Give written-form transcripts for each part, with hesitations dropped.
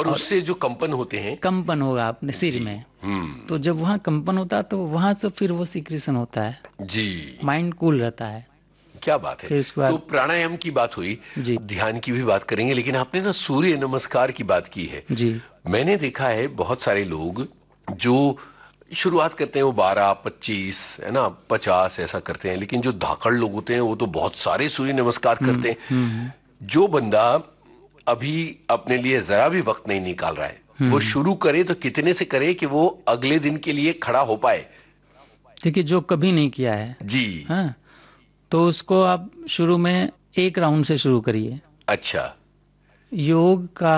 और उससे जो कंपन होते हैं, कंपन होगा अपने सिर में। तो जब वहाँ कंपन होता है तो वहां से फिर वो सिक्रेशन होता है जी। माइंड कूल रहता है। क्या बात है। फिर उसके तो बाद प्राणायाम की बात हुई, जी ध्यान की भी बात करेंगे, लेकिन आपने ना सूर्य नमस्कार की बात की है। जी मैंने देखा है बहुत सारे लोग जो शुरुआत करते हैं वो 12, 25 है ना, 50 ऐसा करते हैं, लेकिन जो धाकड़ लोग होते हैं वो तो बहुत सारे सूर्य नमस्कार करते हैं। हम्म जो बंदा अभी अपने लिए जरा भी वक्त नहीं निकाल रहा है, वो हम्म। शुरू करे तो कितने से करे कि वो अगले दिन के लिए खड़ा हो पाए? देखिए जो कभी नहीं किया है, जी। हाँ, तो उसको आप शुरू में एक राउंड से शुरू करिए। अच्छा। योग का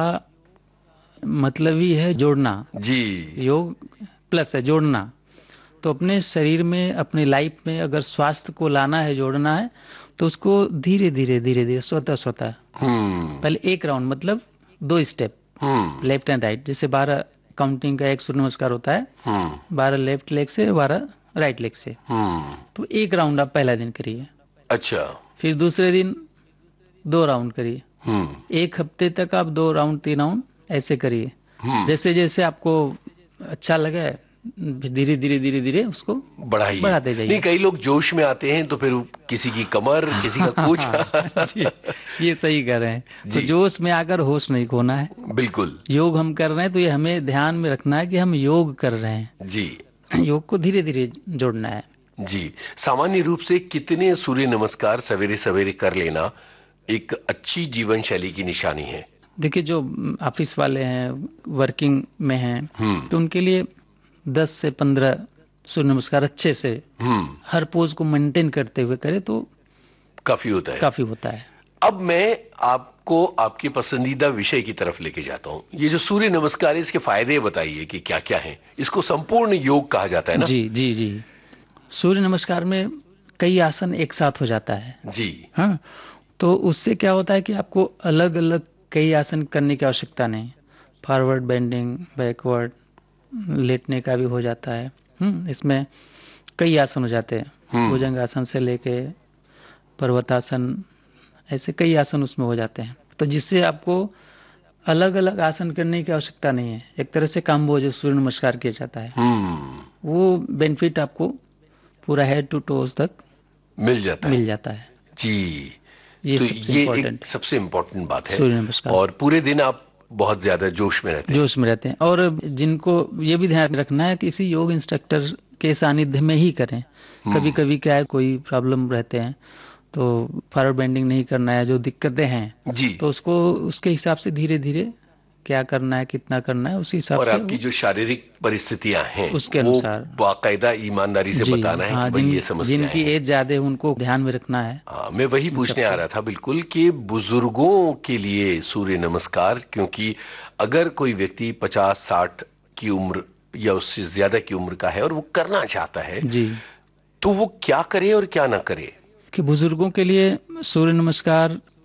मतलब ही है जोड़ना। जी। योग प्लस है जोड़ना। तो अपने शरीर में अपनी लाइफ में अगर स्वास्थ्य को लाना है, जोड़ना है, तो उसको धीरे धीरे धीरे धीरे स्वतः स्वतः हम्म। पहले एक राउंड मतलब 2 step, hmm. Left and right. जैसे 12 काउंटिंग का एक सूर्य नमस्कार होता है, हम्म। 12 लेफ्ट लेग से, 12 राइट लेग से। हम्म। तो एक राउंड आप पहला दिन करिए, अच्छा। फिर दूसरे दिन 2 राउंड करिए। हम्म। एक हफ्ते तक आप 2 राउंड 3 राउंड ऐसे करिए। हम्म। जैसे जैसे आपको अच्छा लगे धीरे धीरे धीरे धीरे उसको बढ़ाइए। बढ़ाते नहीं, जाइए। कई लोग जोश में आते हैं तो फिर किसी की कमर, किसी का कुछ। जी, ये सही कह रहे हैं। तो जी। जोश में आकर होश नहीं खोना है। बिल्कुल। योग हम कर रहे हैं तो ये हमें ध्यान में रखना है कि हम योग कर रहे हैं। जी। योग को धीरे धीरे जोड़ना है। जी। सामान्य रूप से कितने सूर्य नमस्कार सवेरे सवेरे कर लेना एक अच्छी जीवन शैली की निशानी है? देखिए जो ऑफिस वाले हैं, वर्किंग में हैं, तो उनके लिए 10 से 15 सूर्य नमस्कार अच्छे से हर पोज को मेंटेन करते हुए करे तो काफी होता है। काफी होता है। अब मैं आपको आपके पसंदीदा विषय की तरफ लेके जाता हूं। ये जो सूर्य नमस्कार है, इसके फायदे बताइए कि क्या क्या हैं। इसको संपूर्ण योग कहा जाता है ना? जी जी जी। सूर्य नमस्कार में कई आसन एक साथ हो जाता है। जी। हाँ, तो उससे क्या होता है कि आपको अलग अलग कई आसन करने की आवश्यकता नहीं। फॉरवर्ड बेंडिंग, बैकवर्ड, लेटने का भी हो जाता है। इसमें कई आसन हो जाते हैं। भुजंग आसन से लेके पर्वतासन, ऐसे कई आसन उसमें हो जाते हैं। तो जिससे आपको अलग अलग आसन करने की आवश्यकता नहीं है। एक तरह से काम्बो जो सूर्य नमस्कार किया जाता है, वो बेनिफिट आपको पूरा हेड टू टोज तक मिल जाता है। जी। ये तो सबसे ये इम्पोर्टेंट एक सबसे इम्पोर्टेंट बात है। सूर्य नमस्कार। और पूरे दिन आप बहुत ज्यादा जोश में रहते हैं। जोश में रहते हैं। और जिनको ये भी ध्यान रखना है कि किसी योग इंस्ट्रक्टर के सानिध्य में ही करें। कभी कभी क्या है, कोई प्रॉब्लम रहते हैं तो फॉरवर्ड बेंडिंग नहीं करना है, जो दिक्कतें हैं जी। तो उसको उसके हिसाब से धीरे धीरे क्या करना है, कितना करना है, उसी हिसाब और से आपकी जो शारीरिक परिस्थितियां हैं उसके वो अनुसार बाकायदा ईमानदारी से जी बताना है हाँ, कि भाई ये समस्याएं जिनकी हैं। एज ज्यादा है उनको ध्यान में रखना है। हाँ, मैं वही पूछने आ रहा था बिल्कुल कि बुजुर्गों के लिए सूर्य नमस्कार, क्योंकि अगर कोई व्यक्ति 50-60 की उम्र या उससे ज्यादा की उम्र का है और वो करना चाहता है, जी, तो वो क्या करे और क्या ना करे? कि बुजुर्गों के लिए सूर्य नमस्कार